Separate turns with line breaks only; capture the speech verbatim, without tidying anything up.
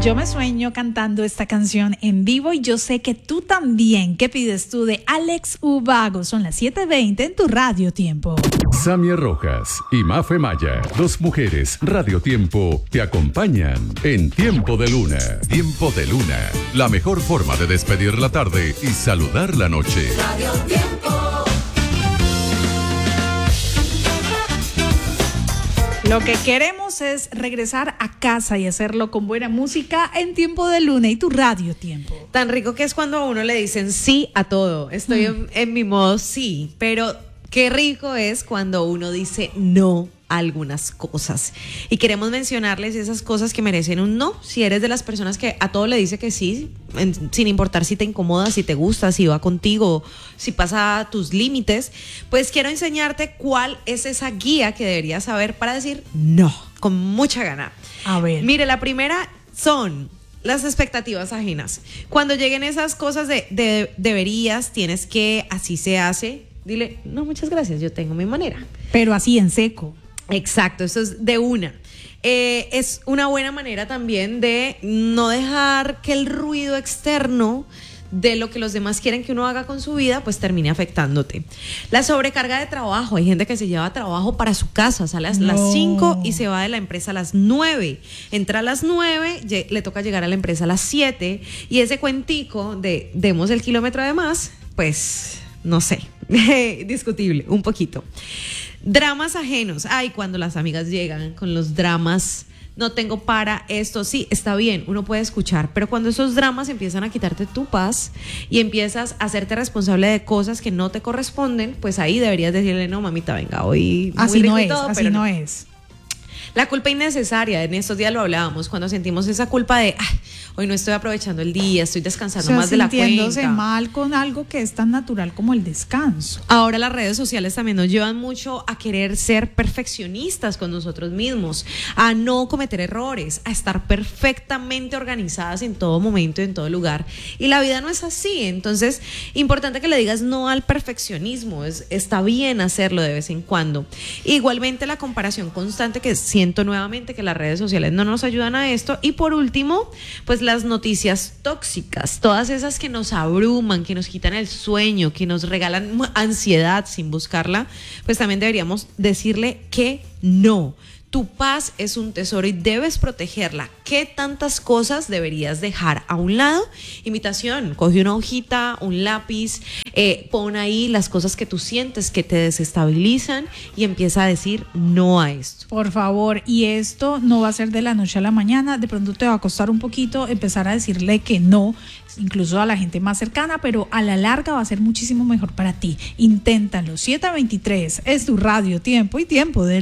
Yo me sueño cantando esta canción en vivo y yo sé que tú también. ¿Qué pides tú de Alex Ubago? Son las siete veinte en tu Radio Tiempo.
Samia Rojas y Mafe Maya, dos mujeres Radio Tiempo, te acompañan en Tiempo de Luna. Tiempo de Luna, la mejor forma de despedir la tarde y saludar la noche.
Radio Tiempo.
Lo que queremos es regresar a casa y hacerlo con buena música en Tiempo de Luna y tu Radio Tiempo.
Tan rico que es cuando a uno le dicen sí a todo. Estoy mm. en, en mi modo sí, pero qué rico es cuando uno dice no a algunas cosas. Y queremos mencionarles esas cosas que merecen un no. Si eres de las personas que a todo le dice que sí, en, sin importar si te incomoda, si te gusta, si va contigo, si pasa tus límites, pues quiero enseñarte cuál es esa guía que deberías saber para decir no, con mucha gana.
A ver.
Mire, la primera son las expectativas ajenas. Cuando lleguen esas cosas de, de deberías, tienes que, así se hace, dile, no, muchas gracias, yo tengo mi manera.
Pero así en seco.
Exacto, eso es de una. Eh, es una buena manera también de no dejar que el ruido externo de lo que los demás quieren que uno haga con su vida, pues termine afectándote. La sobrecarga de trabajo. Hay gente que se lleva trabajo para su casa, sale a no. las cinco y se va de la empresa a las nueve. Entra a las nueve, le toca llegar a la empresa a las siete y ese cuentico de demos el kilómetro de más, pues no sé, discutible, un poquito. Dramas ajenos. Ay, cuando las amigas llegan con los dramas, no tengo para esto. Sí, está bien, uno puede escuchar, pero cuando esos dramas empiezan a quitarte tu paz y empiezas a hacerte responsable de cosas que no te corresponden, pues ahí deberías decirle, no, mamita, venga, hoy muy
así
rico
no
y
es,
todo,
así
pero
no,
no
es.
La culpa innecesaria, en estos días lo hablábamos, cuando sentimos esa culpa de, ay, hoy no estoy aprovechando el día, estoy descansando
o sea,
más de la cuenta.
sintiéndose mal con algo que es tan natural como el descanso.
Ahora las redes sociales también nos llevan mucho a querer ser perfeccionistas con nosotros mismos, a no cometer errores, a estar perfectamente organizadas en todo momento y en todo lugar. Y la vida no es así, entonces, importante que le digas no al perfeccionismo, es, está bien hacerlo de vez en cuando. Igualmente la comparación constante, que siento nuevamente que las redes sociales no nos ayudan a esto. Y por último, pues las noticias tóxicas, todas esas que nos abruman, que nos quitan el sueño, que nos regalan ansiedad sin buscarla, pues también deberíamos decirle que no. Tu paz es un tesoro y debes protegerla. ¿Qué tantas cosas deberías dejar a un lado? Invitación, coge una hojita, un lápiz, eh, pon ahí las cosas que tú sientes que te desestabilizan y empieza a decir no a esto.
Por favor, y esto no va a ser de la noche a la mañana, de pronto te va a costar un poquito empezar a decirle que no, incluso a la gente más cercana, pero a la larga va a ser muchísimo mejor para ti. Inténtalo. siete veintitrés es tu Radio Tiempo y Tiempo de